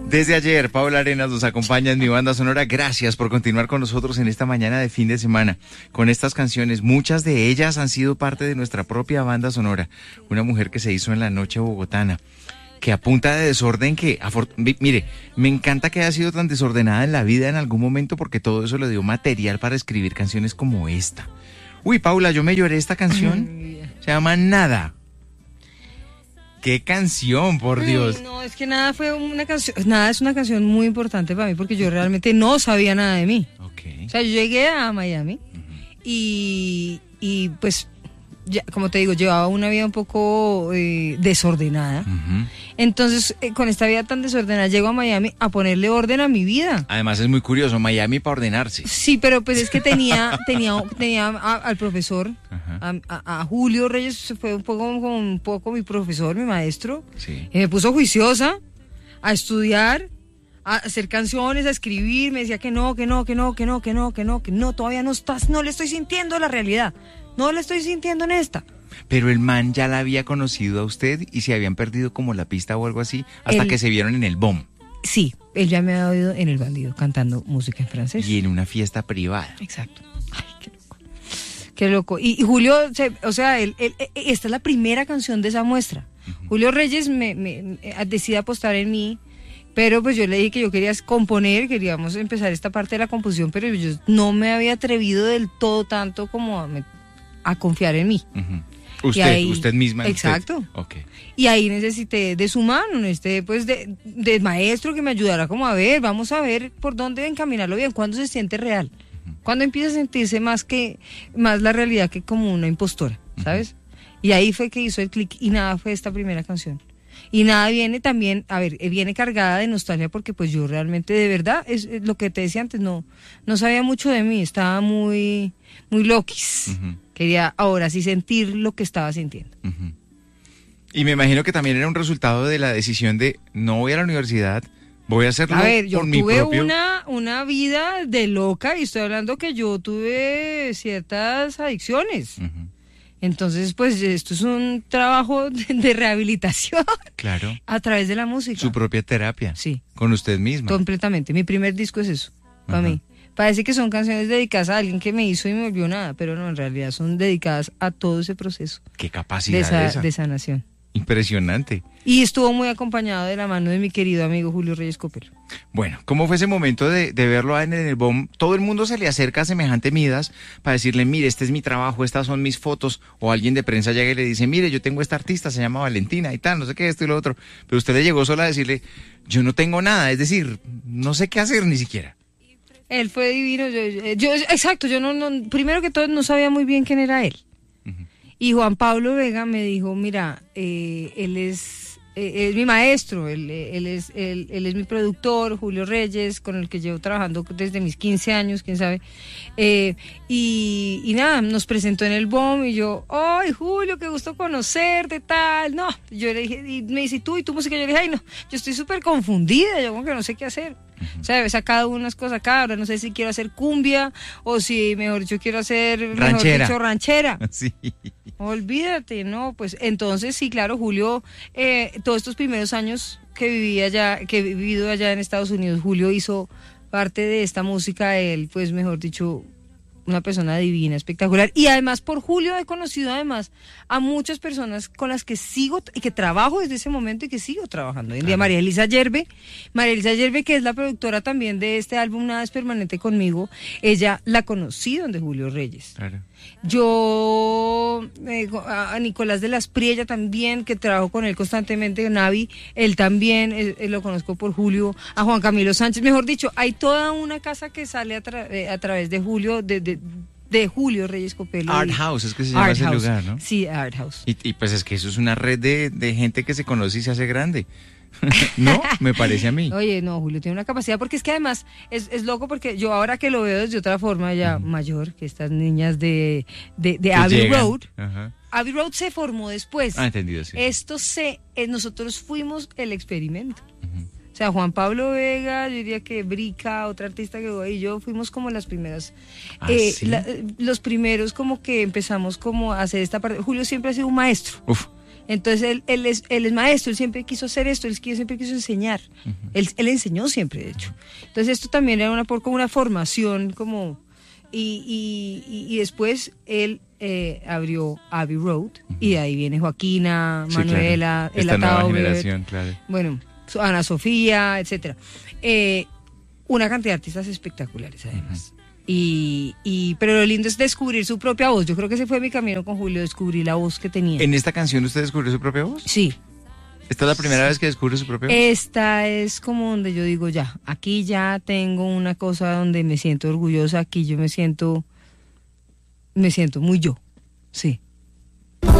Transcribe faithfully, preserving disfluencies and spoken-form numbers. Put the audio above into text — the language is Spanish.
Desde ayer, Paula Arenas nos acompaña en Mi Banda Sonora. Gracias por continuar con nosotros en esta mañana de fin de semana con estas canciones. Muchas de ellas han sido parte de nuestra propia banda sonora. Una mujer que se hizo en la noche bogotana, que a punta de desorden que... Mire, me encanta que haya sido tan desordenada en la vida en algún momento, porque todo eso le dio material para escribir canciones como esta. Uy, Paula, yo me lloré esta canción. Se llama Nada. ¡Qué canción, por Dios! Ay, no, es que Nada fue una canción, Nada es una canción muy importante para mí, porque yo realmente no sabía nada de mí. Okay. O sea, yo llegué a Miami uh-huh. y, y pues, ya, como te digo, llevaba una vida un poco eh, desordenada. Uh-huh. Entonces, eh, con esta vida tan desordenada, llego a Miami a ponerle orden a mi vida. Además es muy curioso, Miami para ordenarse. Sí, pero pues es que tenía tenía, tenía a, al profesor, a, a, a Julio Reyes, fue un poco, un poco mi profesor, mi maestro. Sí. Y me puso juiciosa a estudiar, a hacer canciones, a escribir. Me decía que no, que no, que no, que no, que no, que no, que no, todavía no estás, no le estoy sintiendo la realidad. No le estoy sintiendo en esta. Pero el man ya la había conocido a usted y se habían perdido como la pista o algo así, hasta el, que se vieron en el B O M. Sí, él ya me había oído en El Bandido cantando música en francés. Y en una fiesta privada. Exacto. Ay, qué loco. Qué loco. Y, y Julio, se, o sea, él, él, esta es la primera canción de esa muestra. Uh-huh. Julio Reyes me, me, me decide apostar en mí. Pero pues yo le dije que yo quería componer, queríamos empezar esta parte de la composición, pero yo no me había atrevido del todo tanto como a, a confiar en mí. Uh-huh. Usted, ahí, usted misma. Exacto. Usted. Okay. Y ahí necesité de su mano, necesité pues de, de maestro que me ayudara como a ver, vamos a ver por dónde encaminarlo bien, cuándo se siente real, uh-huh. cuándo empieza a sentirse más que más la realidad que como una impostora, ¿sabes? Uh-huh. Y ahí fue que hizo el clic y Nada fue esta primera canción. Y Nada viene también, a ver, viene cargada de nostalgia porque pues yo realmente de verdad, es, es lo que te decía antes, no no sabía mucho de mí, estaba muy, muy loquis. Uh-huh. Quería ahora sí sentir lo que estaba sintiendo. Uh-huh. Y me imagino que también era un resultado de la decisión de no voy a la universidad, voy a hacerlo por mi propio... A ver, yo tuve una, una vida de loca y estoy hablando que yo tuve ciertas adicciones. Uh-huh. Entonces, pues esto es un trabajo de, de rehabilitación. Claro. A través de la música. Su propia terapia. Sí. Con usted misma. Completamente. Mi primer disco es eso, para uh-huh. mí. Parece que son canciones dedicadas a alguien que me hizo y me volvió nada, pero no, en realidad son dedicadas a todo ese proceso. Qué capacidad de, esa, esa. de sanación. Impresionante. Y estuvo muy acompañado de la mano de mi querido amigo Julio Reyes Copelo. Bueno, ¿cómo fue ese momento de, de verlo en el B O M? Todo el mundo se le acerca a semejante Midas para decirle, mire, este es mi trabajo, estas son mis fotos, o alguien de prensa llega y le dice, mire, yo tengo esta artista, se llama Valentina y tal, no sé qué, esto y lo otro. Pero usted le llegó sola a decirle, yo no tengo nada, es decir, no sé qué hacer ni siquiera. Él fue divino, yo, yo exacto, yo no, no, primero que todo no sabía muy bien quién era él. Uh-huh. Y Juan Pablo Vega me dijo, mira, eh, él es, eh, es mi maestro, él, él, es, él, él es mi productor, Julio Reyes, con el que llevo trabajando desde mis quince años, quién sabe. Eh, y, y nada, nos presentó en el B O M y yo, ¡ay, Julio, qué gusto conocerte, tal! No, yo le dije, y me dice, ¿tú y tu música? Yo le dije, ay, no, yo estoy súper confundida, yo como que no sé qué hacer. Uh-huh. O sea, he sacado unas cosas acá, ahora no sé si quiero hacer cumbia o si, mejor dicho, quiero hacer, ranchera. mejor dicho, ranchera. Sí. Olvídate, ¿no? Pues entonces, sí, claro, Julio, eh, todos estos primeros años que viví allá, que he vivido allá en Estados Unidos, Julio hizo parte de esta música, él, pues, mejor dicho, una persona divina, espectacular. Y además, por Julio he conocido además a muchas personas con las que sigo y que trabajo desde ese momento y que sigo trabajando. Hoy en día, María Elisa Yerbe, María Elisa Yerbe, que es la productora también de este álbum Nada es Permanente conmigo, ella la conocí donde Julio Reyes. Claro. Yo, eh, a Nicolás de las Priella también, que trabajo con él constantemente, Navi, él también, él, él lo conozco por Julio, a Juan Camilo Sánchez, mejor dicho, hay toda una casa que sale a, tra- eh, a través de Julio, de, de, de Julio Reyes Copelo. Art House, es que se llama Art ese House. lugar, ¿no? Sí, Art House. Y, y pues es que eso es una red de, de gente que se conoce y se hace grande. ¿No? Me parece a mí. Oye, no, Julio tiene una capacidad, porque es que además es, es loco, porque yo ahora que lo veo desde otra forma ya uh-huh. mayor, que estas niñas de, de, de Abbey llegan. Road, uh-huh. Abbey Road se formó después. Ah, entendido, sí. Esto se, eh, nosotros fuimos el experimento. Uh-huh. O sea, Juan Pablo Vega, yo diría que Brica, otra artista que voy, y yo fuimos como las primeras, ¿Ah, eh, sí? la, los primeros como que empezamos como a hacer esta parte. Julio siempre ha sido un maestro. Uf. Entonces él, él, es, él es maestro, él siempre quiso hacer esto, él siempre quiso enseñar. Uh-huh. él, él enseñó siempre, de hecho. Entonces esto también era una, como una formación, como... Y, y, y después él eh, abrió Abbey Road, uh-huh. y de ahí viene Joaquina, sí, Manuela, claro. Esta nueva generación, claro. Bueno, Ana Sofía, etcétera. Eh, una cantidad de artistas espectaculares, además. Uh-huh. Y, y, pero lo lindo es descubrir su propia voz. Yo creo que ese fue mi camino con Julio, descubrir la voz que tenía. ¿En esta canción usted descubrió su propia voz? Sí. ¿Esta es la primera sí. vez que descubre su propia voz? Esta es como donde yo digo, ya, aquí ya tengo una cosa donde me siento orgullosa, aquí yo me siento, me siento muy yo, sí.